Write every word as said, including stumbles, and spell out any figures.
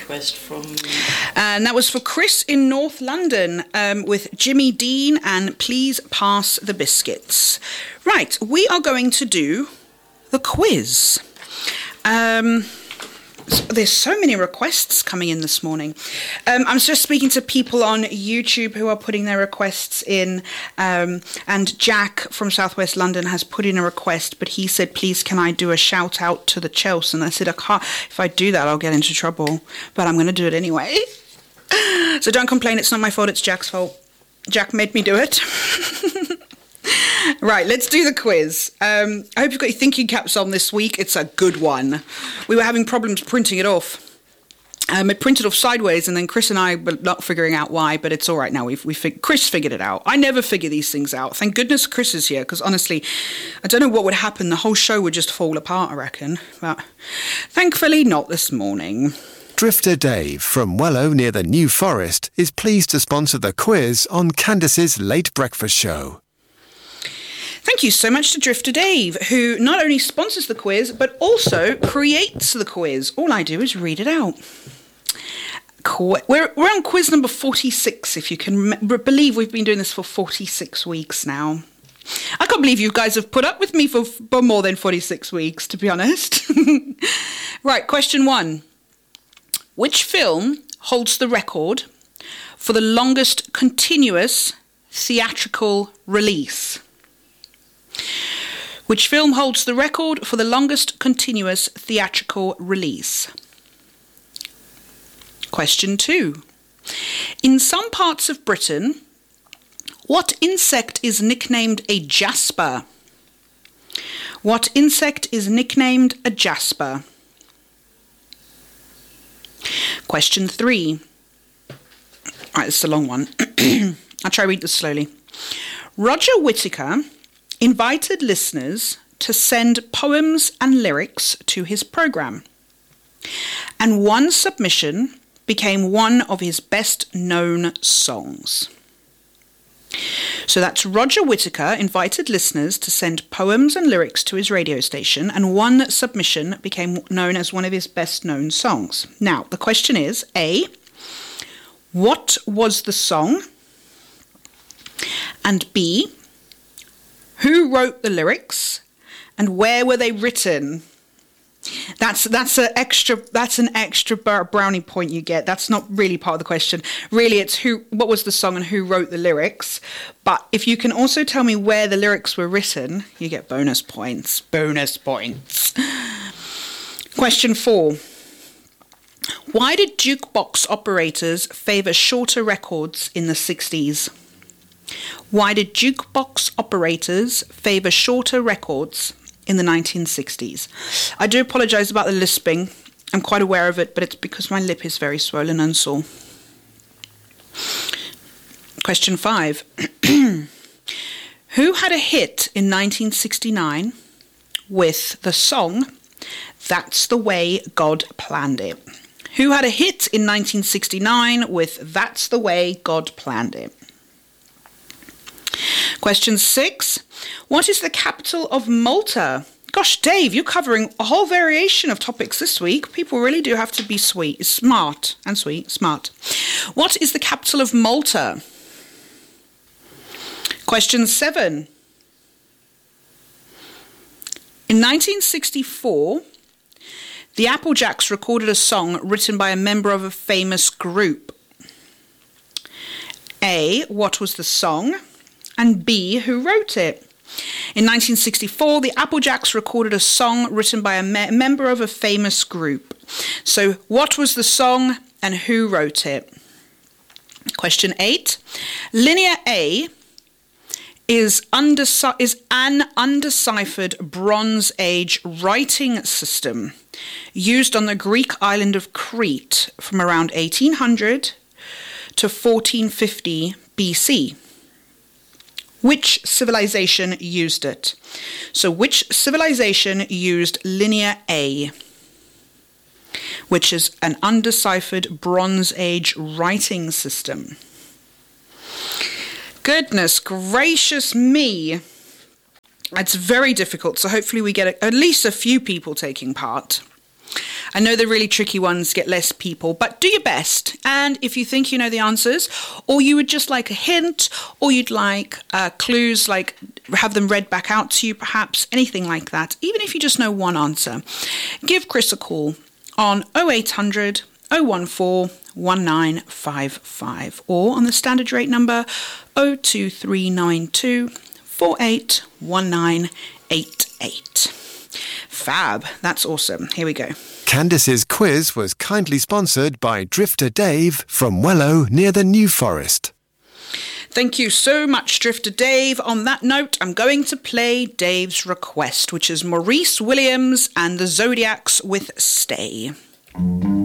request from? And that was for Chris in North London um, with Jimmy Dean and Please Pass the Biscuits. Right, we are going to do the quiz. Um... There's so many requests coming in this morning. Um, I'm just speaking to people on YouTube who are putting their requests in. Um, and Jack from Southwest London has put in a request, but he said, please, can I do a shout out to the Chelsea? And I said, I can't. If I do that, I'll get into trouble. But I'm going to do it anyway. So don't complain. It's not my fault. It's Jack's fault. Jack made me do it. Right, let's do the quiz. Um, I hope you've got your thinking caps on this week. It's a good one. We were having problems printing it off. Um, it printed off sideways, and then Chris and I were not figuring out why, but it's all right now. We've, we fig- Chris figured it out. I never figure these things out. Thank goodness Chris is here, because honestly, I don't know what would happen. The whole show would just fall apart, I reckon. But thankfully, not this morning. Drifter Dave from Wellow near the New Forest is pleased to sponsor the quiz on Candace's Late Breakfast Show. Thank you so much to Drifter Dave, who not only sponsors the quiz, but also creates the quiz. All I do is read it out. Qu- we're, we're on quiz number forty-six, if you can m- believe we've been doing this for forty-six weeks now. I can't believe you guys have put up with me for, for more than forty-six weeks, to be honest. Right, question one. Which film holds the record for the longest continuous theatrical release? Which film holds the record for the longest continuous theatrical release? Question two. In some parts of Britain, what insect is nicknamed a jasper? What insect is nicknamed a jasper? Question three. All right, this is a long one. I'll try to read this slowly. Roger Whittaker invited listeners to send poems and lyrics to his programme, and one submission became one of his best-known songs. So that's Roger Whittaker invited listeners to send poems and lyrics to his radio station, and one submission became known as one of his best-known songs. Now, the question is, A, what was the song? And B, who wrote the lyrics, and where were they written? That's that's an extra that's an extra brownie point you get. That's not really part of the question. Really, it's who what was the song and who wrote the lyrics. But if you can also tell me where the lyrics were written, you get bonus points. Bonus points. Question four. Why did jukebox operators favour shorter records in the sixties? Why did jukebox operators favour shorter records in the nineteen sixties? I do apologise about the lisping. I'm quite aware of it, but it's because my lip is very swollen and sore. Question five. Who had a hit in nineteen sixty-nine with the song That's the Way God Planned It? Who had a hit in nineteen sixty-nine with That's the Way God Planned It? Question six. What is the capital of Malta? Gosh, Dave, you're covering a whole variation of topics this week. People really do have to be sweet, smart and sweet, smart. What is the capital of Malta? Question seven. In nineteen sixty-four, the Applejacks recorded a song written by a member of a famous group. A, what was the song? And B, who wrote it? In nineteen sixty-four, the Applejacks recorded a song written by a me- member of a famous group. So, what was the song and who wrote it? Question eight. Linear A is, undeci- is an undeciphered Bronze Age writing system used on the Greek island of Crete from around eighteen hundred to fourteen fifty B C. Which civilization used it? So which civilization used Linear A, which is an undeciphered Bronze Age writing system? Goodness gracious me. It's very difficult, so hopefully we get a, at least a few people taking part. I know the really tricky ones get less people, but do your best. And if you think you know the answers, or you would just like a hint, or you'd like uh, clues, like have them read back out to you, perhaps, anything like that, even if you just know one answer, give Chris a call on oh eight hundred, oh one four, one nine five five or on the standard rate number oh two three nine two, four eight one nine eight eight. Fab. That's awesome. Here we go. Candace's quiz was kindly sponsored by Drifter Dave from Wellow near the New Forest. Thank you so much, Drifter Dave. On that note, I'm going to play Dave's request, which is Maurice Williams and the Zodiacs with Stay.